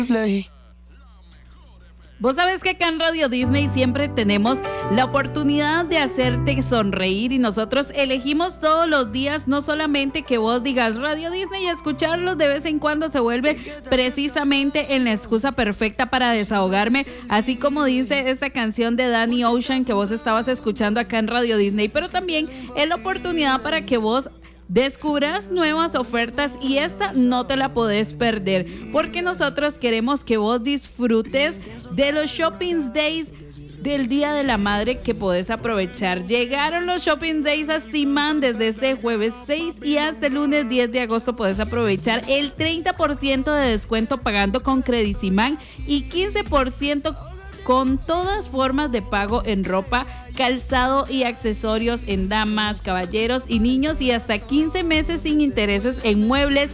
Vos sabés que acá en Radio Disney siempre tenemos la oportunidad de hacerte sonreír y nosotros elegimos todos los días, no solamente que vos digas Radio Disney y escucharlos de vez en cuando se vuelve precisamente en la excusa perfecta para desahogarme, así como dice esta canción de Danny Ocean que vos estabas escuchando acá en Radio Disney, pero también es la oportunidad para que vos descubras nuevas ofertas y esta no te la podés perder porque nosotros queremos que vos disfrutes de los Shopping Days del Día de la Madre que podés aprovechar. Llegaron los Shopping Days a Simán desde este jueves 6 y hasta el lunes 10 de agosto podés aprovechar el 30% de descuento pagando con Credisimán y 15% con todas formas de pago en ropa, calzado y accesorios en damas, caballeros y niños y hasta 15 meses sin intereses en muebles,